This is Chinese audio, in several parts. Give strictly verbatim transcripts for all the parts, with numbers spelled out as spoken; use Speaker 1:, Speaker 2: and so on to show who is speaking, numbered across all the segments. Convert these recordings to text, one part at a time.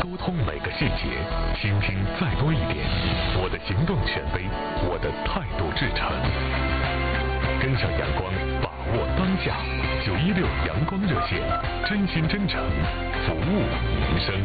Speaker 1: 疏通每个细节，倾听再多一点。我的行动权威，我的态度至诚。跟上阳光，把握当下。九一六阳光热线，真心真诚，服务民生。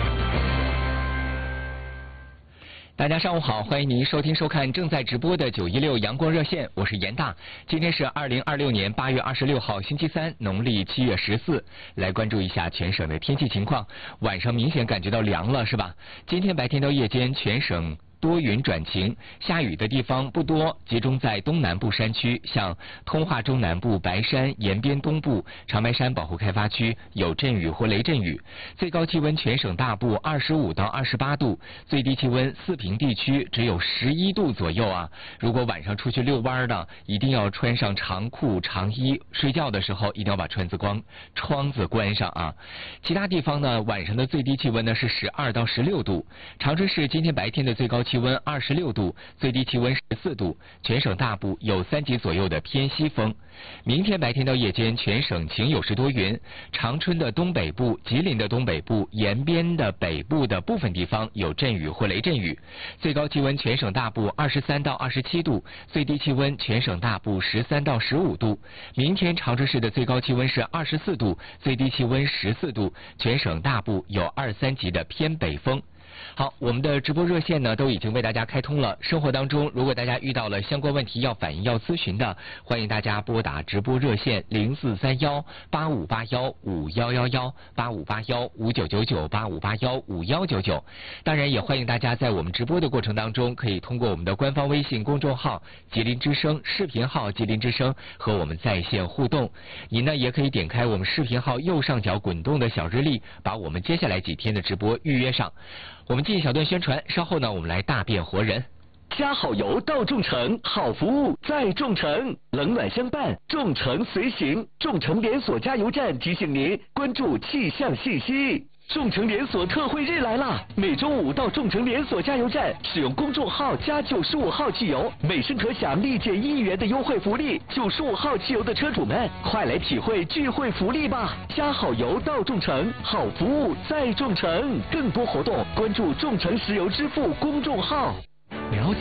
Speaker 2: 大家上午好，欢迎您收听收看正在直播的九一六阳光热线，我是严大。今天是二零二六年八月二十六号星期三，农历七月十四。来关注一下全省的天气情况。晚上明显感觉到凉了，是吧？今天白天到夜间全省多云转晴，下雨的地方不多，集中在东南部山区，像通化中南部、白山、延边东部、长白山保护开发区有阵雨或雷阵雨。最高气温全省大部二十五到二十八度，最低气温四平地区只有十一度左右啊。如果晚上出去遛弯的，一定要穿上长裤长衣，睡觉的时候一定要把窗子关窗子关上啊。其他地方呢，晚上的最低气温呢是十二到十六度。长春市今天白天的最高气温二十六度，最低气温十四度，全省大部有三级左右的偏西风。明天白天到夜间全省晴有时多云，长春的东北部、吉林的东北部、延边的北部的部分地方有阵雨或雷阵雨。最高气温全省大部二十三到二十七度，最低气温全省大部十三到十五度。明天长春市的最高气温是二十四度，最低气温十四度，全省大部有二三级的偏北风。好，我们的直播热线呢都已经为大家开通了。生活当中，如果大家遇到了相关问题要反映、要咨询的，欢迎大家拨打直播热线零四三幺八五八幺五幺幺幺八五八幺五九九九八五八幺五幺九九。当然，也欢迎大家在我们直播的过程当中，可以通过我们的官方微信公众号“吉林之声”视频号“吉林之声”和我们在线互动。您呢也可以点开我们视频号右上角滚动的小日历，把我们接下来几天的直播预约上。我们进一小段宣传，稍后呢，我们来大变活人。
Speaker 3: 加好油到众诚，好服务在众诚，冷暖相伴，众诚随行。众诚连锁加油站提醒您关注气象信息。众诚连锁特惠日来啦！每周五到众诚连锁加油站使用公众号加九十五号汽油，每升可享立减一元的优惠福利。九十五号汽油的车主们，快来体会聚会福利吧！加好油到众诚，好服务在众诚。更多活动关注众诚石油支付公众号。了解。